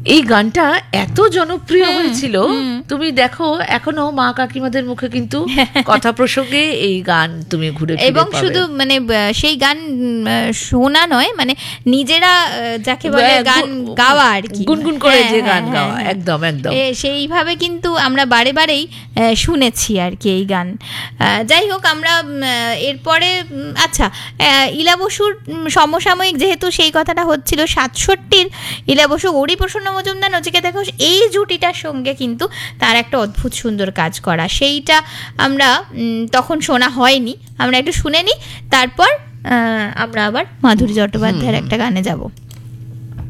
এই গানটা এত জনপ্রিয় হয়েছিল, তুমি দেখো এখনো মা কাকিমাদের মুখে কিন্তু কথা প্রসঙ্গে এই গান তুমি ঘুরে ফিরে এবং পাবে। শুধু মানে সেই গান শোনা নয়, মানে নিজেরা যাকে বলে গান গাওয়া আর কি, গুনগুন করে যে গান গাওয়া, একদম একদম সেইভাবে কিন্তু আমরা বারে বারেই শুনেছি আর কি এই গান। যাই হোক, আমরা এরপরে আচ্ছা, ইলা বসুর সমসাময়িক যেহেতু সেই কথাটা হচ্ছিল, 67-র ইলা বসু, গৌরীপ্রসন্ন মজুমদার, নচিকেতা ঘোষ, এই জুটিটার সঙ্গে কিন্তু তার একটা অদ্ভুত সুন্দর কাজ করা, সেইটা আমরা তখন শোনা হয়নি, আমরা একটু শুনে নিই, তারপর আমরা আবার মাধুরী চট্টোপাধ্যায়ের একটা গানে যাব।